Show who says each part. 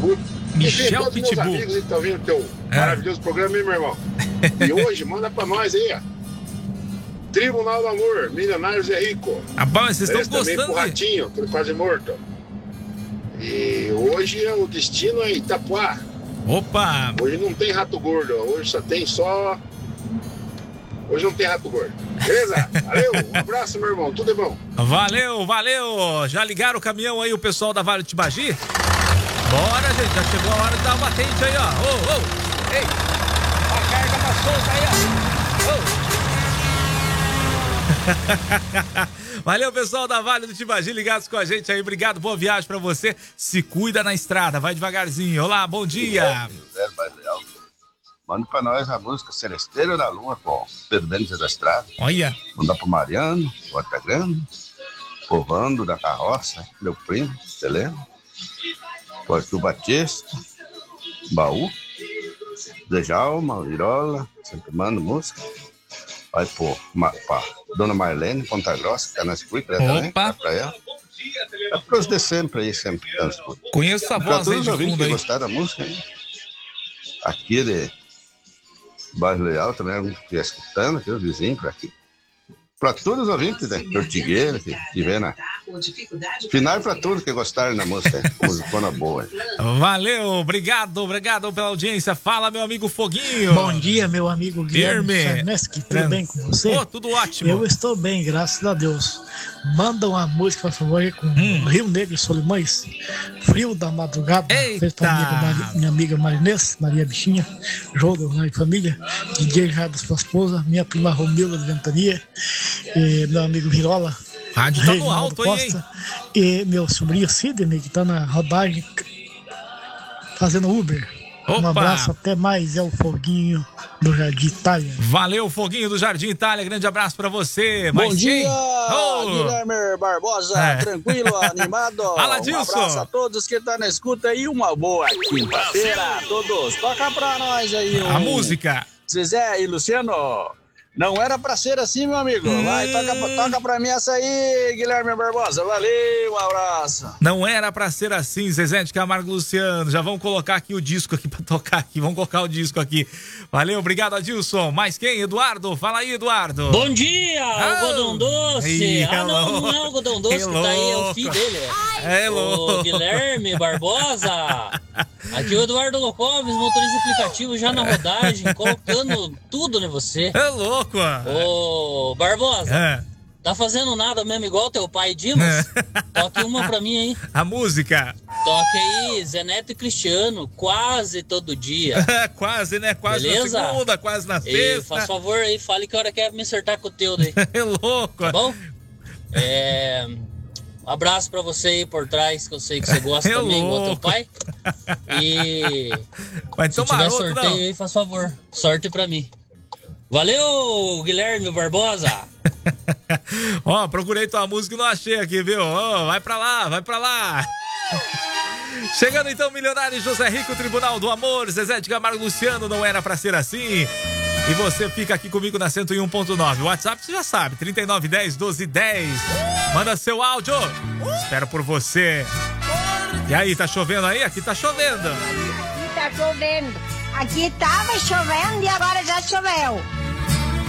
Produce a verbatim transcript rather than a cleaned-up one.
Speaker 1: Pitbull.
Speaker 2: Michel
Speaker 1: Enfim, todos os meus
Speaker 2: Pitbull.
Speaker 1: amigos que estão vendo teu
Speaker 2: É.
Speaker 1: maravilhoso programa, hein, meu irmão? E hoje, manda pra nós aí, ó. Tribunal do Amor, Milionários é Rico.
Speaker 2: Rapaz, vocês estão
Speaker 1: Esse também pro
Speaker 2: gostando de...
Speaker 1: Ratinho, tô quase morto. E hoje o destino é Itapuá.
Speaker 2: Opa!
Speaker 1: Hoje não tem rato gordo, hoje só tem só... Hoje não tem rato gordo. Beleza? Valeu, um abraço, meu irmão, tudo é bom.
Speaker 2: Valeu, valeu! Já ligaram o caminhão aí, o pessoal da Vale do Tibagi? Bora, gente, já chegou a hora de dar uma batente aí, ó. Ô, ô, ei! A carga tá solta aí, ó. Ô. Valeu, pessoal da Vale do Tibagi, ligados com a gente aí. Obrigado, boa viagem pra você. Se cuida na estrada, vai devagarzinho. Olá, bom dia.
Speaker 3: Manda pra nós a música Celesteira da Lua com Pedro Bentes da Estrada.
Speaker 2: Olha.
Speaker 3: Manda pro Mariano, Horta Grande, Povando da Carroça, meu primo, Helena. Pro Arthur Batista, Baú, Dejalma, Virola, sempre manda música. Vai pro, ma, pra Dona Marlene, Ponta Grossa, que tá na escuta, também,
Speaker 2: Opa.
Speaker 3: pra ela. É pros de sempre aí, sempre que tá na escuta.
Speaker 2: Conheço a
Speaker 3: Pra
Speaker 2: voz aí
Speaker 3: todos
Speaker 2: de
Speaker 3: os ouvintes
Speaker 2: fundo
Speaker 3: que
Speaker 2: aí.
Speaker 3: gostaram da música, hein? Aqui de Bairro Leal também, que está escutando, aqui, os vizinhos por aqui. Para todos os ouvintes, né? Ortigueira, que estiver na. Final para todos que gostaram da música, musicona boa.
Speaker 2: Valeu, obrigado, obrigado pela audiência. Fala, meu amigo Foguinho.
Speaker 4: Bom dia, meu amigo Guilherme
Speaker 2: Guilherme.
Speaker 4: Sarneski, tudo bem com você?
Speaker 2: Pô, tudo ótimo.
Speaker 4: Eu estou bem, graças a Deus. Manda uma música, por favor, aí com
Speaker 2: Hum.
Speaker 4: Rio Negro e Solimões. Frio da Madrugada.
Speaker 2: Eita.
Speaker 4: Feito pra minha, Mari- minha amiga Marinês, Maria Bichinha, Jogo, né, e família. D J Jardim, sua esposa, minha prima Romilda de Ventania, e meu amigo Virola.
Speaker 2: Rádio tá no
Speaker 4: Reginaldo
Speaker 2: alto aí, hein?
Speaker 4: Costa, e meu sobrinho Sidney, que tá na rodagem fazendo Uber. Um
Speaker 2: Opa.
Speaker 4: abraço, até mais. É o Foguinho do Jardim Itália.
Speaker 2: Valeu, Foguinho do Jardim Itália. Grande abraço pra você.
Speaker 5: Bom
Speaker 2: Mas
Speaker 5: dia,
Speaker 2: quem? Oh.
Speaker 5: Guilherme Barbosa,
Speaker 2: É.
Speaker 5: tranquilo, animado.
Speaker 2: Fala,
Speaker 5: Um
Speaker 2: Dilson.
Speaker 5: abraço a todos que estão na escuta e uma boa quinta-feira a todos. Toca pra nós aí um...
Speaker 2: A música.
Speaker 5: Zezé e Luciano. Não era pra ser assim, meu amigo. Vai, toca, toca pra mim essa aí, Guilherme Barbosa. Valeu, um abraço.
Speaker 2: Não era pra ser assim, Zezé de Camargo e Luciano. Já vamos colocar aqui o disco aqui pra tocar aqui. Vamos colocar o disco aqui. Valeu, obrigado, Adilson. Mais quem? Eduardo? Fala aí, Eduardo.
Speaker 6: Bom dia,
Speaker 2: Ah.
Speaker 6: algodão doce.
Speaker 2: Ih,
Speaker 6: ah, não,
Speaker 2: alô.
Speaker 6: não é o algodão doce
Speaker 2: Que
Speaker 6: que tá aí, é o
Speaker 2: louco.
Speaker 6: filho dele.
Speaker 2: É louco.
Speaker 6: O Guilherme Barbosa. Aqui o Eduardo Locoves, motorista aplicativo, já na rodagem, colocando tudo em você.
Speaker 2: É louco.
Speaker 6: Ô, Barbosa,
Speaker 2: É.
Speaker 6: tá fazendo nada mesmo igual teu pai Dimas? Toque uma pra mim aí.
Speaker 2: A música.
Speaker 6: Toque aí, Zé Neto e Cristiano, quase todo dia.
Speaker 2: Quase, né? Quase
Speaker 6: Beleza?
Speaker 2: na segunda, quase na
Speaker 6: E
Speaker 2: sexta.
Speaker 6: faz favor aí, fale que hora quer me acertar com o teu daí.
Speaker 2: É louco.
Speaker 6: Tá bom? É... Um abraço pra você aí por trás, que eu sei que você gosta
Speaker 2: É
Speaker 6: também, igual teu
Speaker 2: louco.
Speaker 6: pai. E
Speaker 2: Mas
Speaker 6: se
Speaker 2: então
Speaker 6: tiver
Speaker 2: maroto,
Speaker 6: sorteio
Speaker 2: não.
Speaker 6: aí, faz favor. Sorte pra mim. Valeu, Guilherme Barbosa.
Speaker 2: Ó, procurei tua música e não achei aqui, viu? Ó, vai pra lá, vai pra lá. Chegando então, Milionário José Rico, Tribunal do Amor, Zezé de Camargo e Luciano, não era pra ser assim. E você fica aqui comigo na cento e um ponto nove. O WhatsApp você já sabe, trinta e nove dez, doze dez. Manda seu áudio. Espero por você. E aí, tá chovendo aí? Aqui tá chovendo.
Speaker 7: Aqui tá chovendo. Aqui tava chovendo e agora já choveu.